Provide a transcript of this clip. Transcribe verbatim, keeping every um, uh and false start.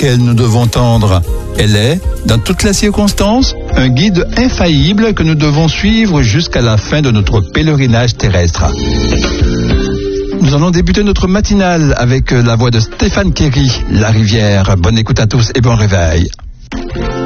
auquel nous devons tendre. Elle est, dans toutes les circonstances, un guide infaillible que nous devons suivre jusqu'à la fin de notre pèlerinage terrestre. Nous allons débuter notre matinale avec la voix de Stéphane Kerry, La Rivière. Bonne écoute à tous et bon réveil.